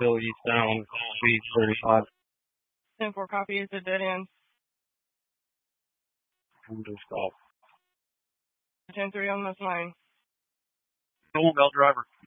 Bill eastbound, speed 35. 10-4 copy, is a dead end. I'm just off. 10-3 on this line. Bell driver.